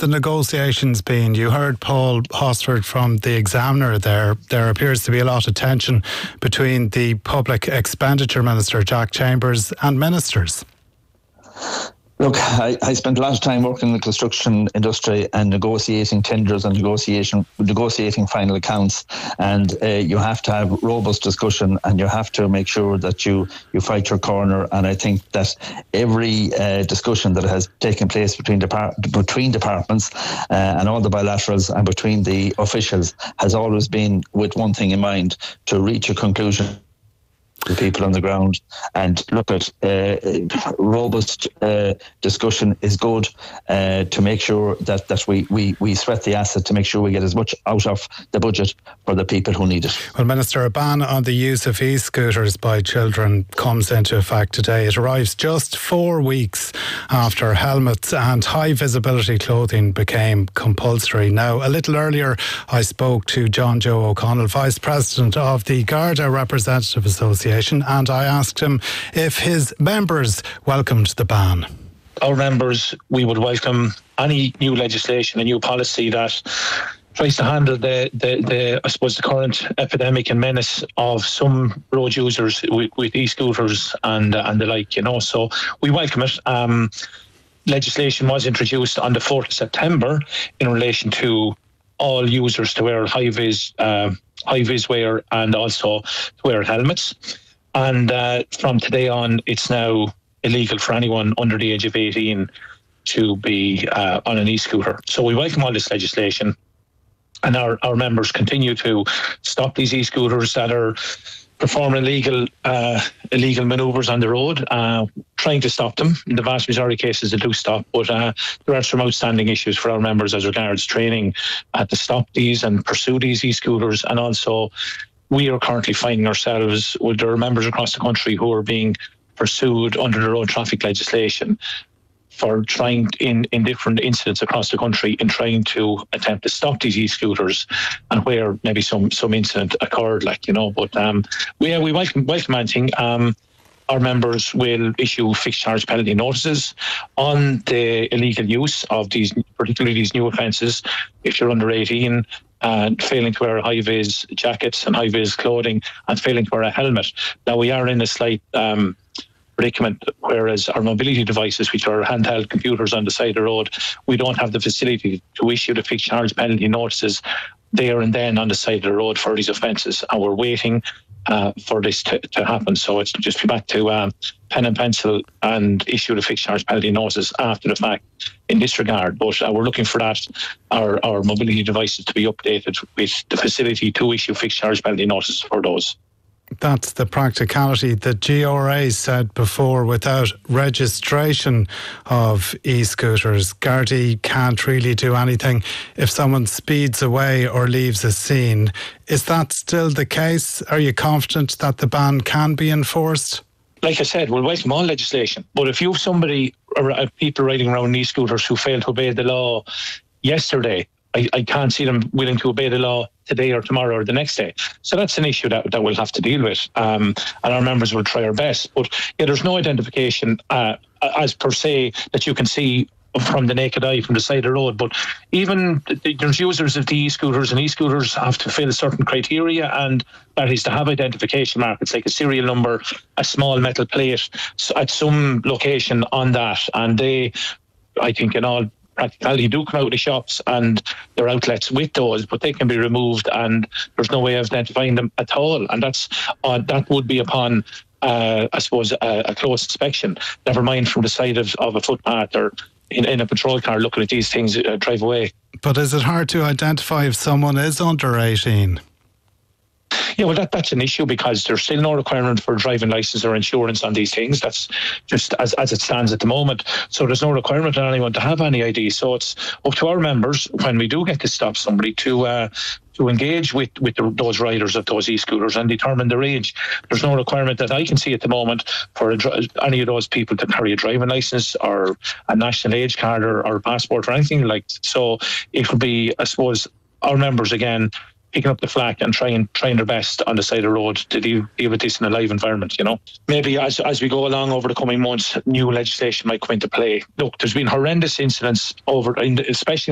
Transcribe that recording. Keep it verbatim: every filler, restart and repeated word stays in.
the negotiations been? You heard Paul Hosford from the Examiner there. There appears to be a lot of tension between the Public Expenditure Minister, Jack Chambers, and ministers. Look, I, I spent a lot of time working in the construction industry and negotiating tenders and negotiation, negotiating final accounts. And uh, you have to have robust discussion, and you have to make sure that you, you fight your corner. And I think that every uh, discussion that has taken place between depart- between departments uh, and all the bilaterals and between the officials has always been with one thing in mind: to reach a conclusion. The people on the ground, and look at uh, robust uh, discussion is good uh, to make sure that, that we, we, we sweat the asset to make sure we get as much out of the budget for the people who need it. Well, Minister, a ban on the use of e-scooters by children comes into effect today. It arrives just four weeks after helmets and high visibility clothing became compulsory. Now, a little earlier I spoke to John Joe O'Connell, Vice President of the Garda Representative Association, and I asked him if his members welcomed the ban. Our members, we would welcome any new legislation, a new policy that tries to handle the, the, the I suppose, the current epidemic and menace of some road users with, with e-scooters and, and the like, you know. So we welcome it. Um, legislation was introduced on the fourth of September in relation to all users to wear high-vis, uh, high-vis wear and also to wear helmets. And uh, from today on, it's now illegal for anyone under the age of eighteen to be uh, on an e-scooter. So we welcome all this legislation, and our, our members continue to stop these e-scooters that are performing illegal uh, illegal manoeuvres on the road, uh, trying to stop them. In the vast majority of cases, they do stop, but uh, there are some outstanding issues for our members as regards training uh, to stop these and pursue these e-scooters. And also, we are currently finding ourselves with our members across the country who are being pursued under the road traffic legislation for trying in, in different incidents across the country in trying to attempt to stop these e-scooters, and where maybe some some incident occurred, like, you know. But um, we we welcome welcome anything. Um, our members will issue fixed charge penalty notices on the illegal use of these, particularly these new offences. If you're under eighteen and failing to wear high-vis jackets and high-vis clothing and failing to wear a helmet. Now, we are in a slight um, predicament, whereas our mobility devices, which are handheld computers on the side of the road, we don't have the facility to issue the fixed charge penalty notices there and then on the side of the road for these offences, and we're waiting uh, for this to, to happen. So it's just be back to um, pen and pencil and issue the fixed charge penalty notices after the fact in this regard. But uh, we're looking for that, our, our mobility devices to be updated with the facility to issue fixed charge penalty notices for those. That's the practicality. The G R A said before, without registration of e-scooters, Gardaí can't really do anything if someone speeds away or leaves a scene. Is that still the case? Are you confident that the ban can be enforced? Like I said, we'll welcome all legislation. But if you have somebody, or people riding around e-scooters who failed to obey the law yesterday, I, I can't see them willing to obey the law today or tomorrow or the next day. So that's an issue that, that we'll have to deal with. Um, and our members will try our best. But yeah, there's no identification uh, as per se that you can see from the naked eye from the side of the road. But even there's users of the e-scooters, and e-scooters have to fill certain criteria, and that is to have identification markers like a serial number, a small metal plate at some location on that. And they, I think in all practicality, do come out of the shops and their outlets with those, but they can be removed and there's no way of identifying them at all. And that's uh, that would be upon, uh, I suppose, a, a close inspection, never mind from the side of, of a footpath or in, in a patrol car looking at these things uh, drive away. But is it hard to identify if someone is under eighteen? Yeah, well, that, that's an issue because there's still no requirement for a driving licence or insurance on these things. That's just as, as it stands at the moment. So there's no requirement on anyone to have any I D. So it's up to our members, when we do get to stop somebody, to uh, to engage with, with the, those riders of those e-scooters and determine their age. There's no requirement that I can see at the moment for a, any of those people to carry a driving licence or a national age card or, or a passport or anything like that. So it would be, I suppose, our members, again, picking up the slack and trying trying their best on the side of the road to deal, deal with this in a live environment, you know. Maybe as as we go along over the coming months, new legislation might come into play. Look, there's been horrendous incidents over, in the, especially